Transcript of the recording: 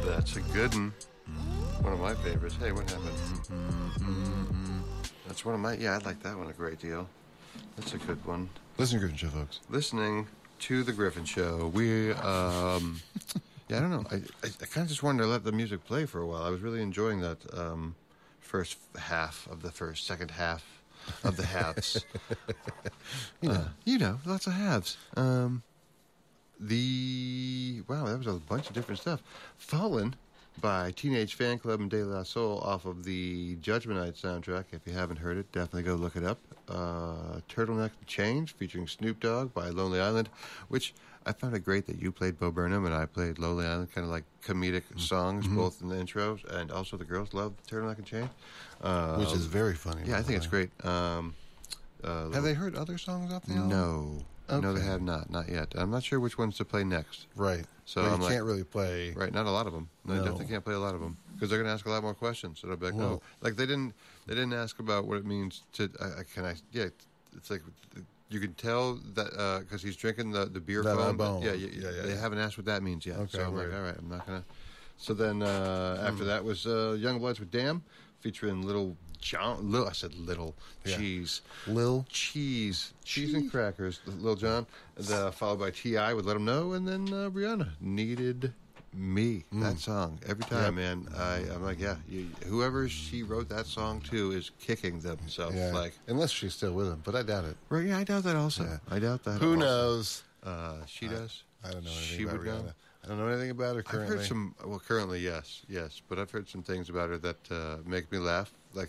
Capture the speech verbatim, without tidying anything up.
That's a good one. One of my favorites. Hey, what happened? That's one of my... Yeah, I like that one a great deal. That's a good one. Listen to Griffin Show, folks. Listening to The Griffin Show. We, um... yeah, I don't know. I, I, I kind of just wanted to let the music play for a while. I was really enjoying that um, first half of the first, second half of the halves. you know, uh, you know, lots of halves. Um... The... Wow, that was a bunch of different stuff. Fallen by Teenage Fan Club and De La Soul off of the Judgment Night soundtrack. If you haven't heard it, definitely go look it up. Uh, Turtleneck Change featuring Snoop Dogg by Lonely Island, which I found it great that you played Bo Burnham and I played Lonely Island, kind of like comedic songs, mm-hmm. both in the intros, and also the girls love Turtleneck and Change. Uh, which is very funny. Yeah, I think it's great. Um, uh, have they heard other songs off the album? No. Okay. No, they have not. Not yet. I'm not sure which ones to play next. Right. So but I'm you like, can't really play. Right. Not a lot of them. No, no. I definitely can't play a lot of them because they're going to ask a lot more questions. So they'll be like, well, oh, like they didn't. They didn't ask about what it means to. Uh, can I? Yeah. It's like you can tell that because uh, he's drinking the the beer that foam. Bone. Yeah, yeah, yeah. They yeah. haven't asked what that means yet. Okay. So I'm right. like, all right, I'm not gonna. So then uh, after mm. that was uh, Young Bloods with Damn, featuring Little John. Lil, I said Little yeah. Cheese. Lil Cheese. Cheese and Crackers. Lil Jon. The, followed by T I with Let 'Em Know, and then uh, Rihanna, Needed Me. Mm. That song. Every time, yep. man. I, I'm like, yeah, you, whoever she wrote that song to is kicking themselves. Yeah. Like, unless she's still with him, but I doubt it. Right, yeah, I doubt that also. Yeah. I doubt that Who also. knows? Uh, she I, does? I don't know anything she about would Rihanna. Know? I don't know anything about her currently. I've heard some, well, currently, yes, yes. But I've heard some things about her that uh, make me laugh